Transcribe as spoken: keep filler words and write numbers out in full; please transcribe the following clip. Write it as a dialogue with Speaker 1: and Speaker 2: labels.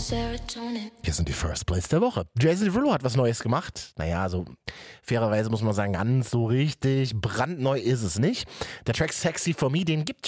Speaker 1: Hier sind die First Plays der Woche. Jason Derulo hat was Neues gemacht. Naja, so fairerweise muss man sagen, ganz so richtig brandneu ist es nicht. Der Track Sexy For Me, den gibt